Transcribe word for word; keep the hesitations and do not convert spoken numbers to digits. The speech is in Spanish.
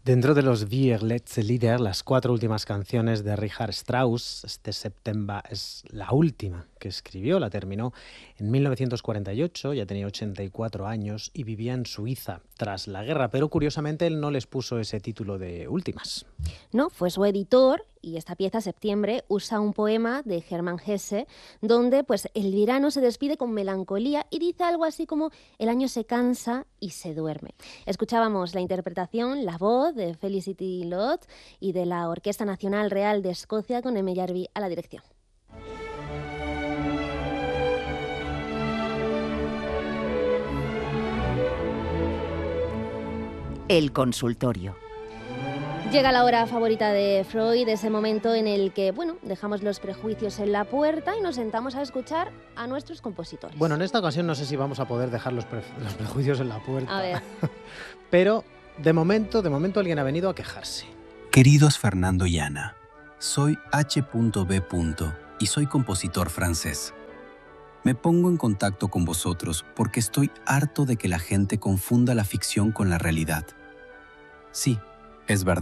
Dentro de los Vier letzte Lieder, las cuatro últimas canciones de Richard Strauss, este September es la última que escribió, la terminó en mil novecientos cuarenta y ocho, ya tenía ochenta y cuatro años y vivía en Suiza tras la guerra, pero curiosamente él no les puso ese título de últimas. No, fue su editor y esta pieza, Septiembre, usa un poema de Hermann Hesse donde pues, el verano se despide con melancolía y dice algo así como el año se cansa y se duerme. Escuchábamos la interpretación, la voz de Felicity Lott y de la Orquesta Nacional Real de Escocia con Emme Jarvi a la dirección. El consultorio. Llega la hora favorita de Freud, ese momento en el que, bueno, dejamos los prejuicios en la puerta y nos sentamos a escuchar a nuestros compositores. Bueno, en esta ocasión no sé si vamos a poder dejar los, pre los prejuicios en la puerta. A ver. Pero de momento, de momento alguien ha venido a quejarse. Queridos Fernando y Ana, soy H B y soy compositor francés. Me pongo en contacto con vosotros porque estoy harto de que la gente confunda la ficción con la realidad. Sí, es verdad.